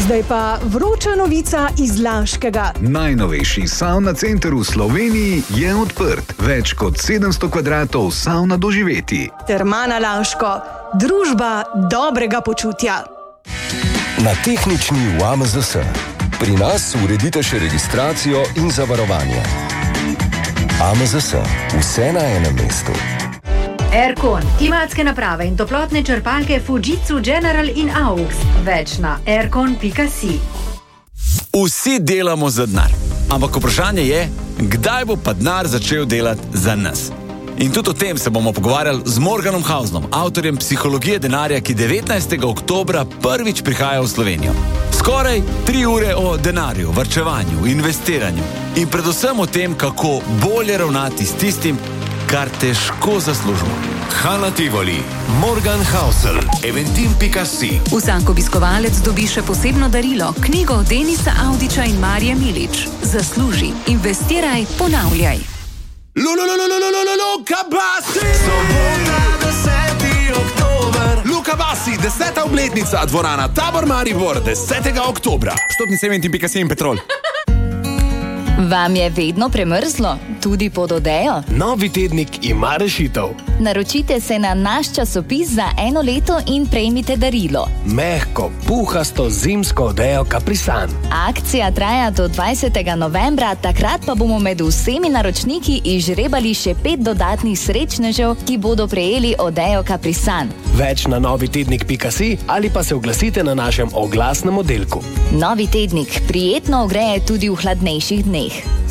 Zdaj pa vroča novica iz Laškega. Najnovejši savna center v Sloveniji je odprt. Več kot 700 kvadratov savna doživeti. Termana Laško, družba dobrega počutja. Na tehnični v AMZS. Pri nas uredite še registracijo in zavarovanje. AMZS. Vse na enem mestu. Aircon, klimatske naprave in toplotne črpalke Fujitsu General in AUX. Več na aircon.si. Vsi delamo za denar, ampak vprašanje je, kdaj bo pa denar začel delati za nas. In tudi o tem se bomo pogovarjali z Morganom Hausenom, avtorjem Psihologije denarja, ki 19. oktobra prvič prihaja v Slovenijo. Skoraj 3 ure o denarju, varčevanju, investiranju in predvsem o tem, kako bolje ravnati s tistim, kar težko zaslužimo. Hala Tivoli, Morgan Housel, Eventim.si. Vsak obiskovalec dobi še posebno darilo, knjigo Denisa Audiča in Marije Milič. Zasluži, investiraj, ponavljaj. Luka Basi! Sobota, 10. oktober. Luka Basi, 10. obletnica, dvorana Tabor Maribor, 10. oktobra. Vstopnice Eventim.si in Petrol. Vam je vedno premrzlo, tudi pod odejo? Novi tednik ima rešitev. Naročite se na naš časopis za 1 leto in prejmite darilo. Mehko, puhasto zimsko odejo Caprisan. Akcija traja do 20. novembra, takrat pa bomo med vsemi naročniki izžrebali še 5 dodatnih srečnežev, ki bodo prejeli odejo Caprisan. Več na novitednik.si ali pa se oglasite na našem oglasnem oddelku. Novi tednik prijetno ogreje tudi v hladnejših dneh.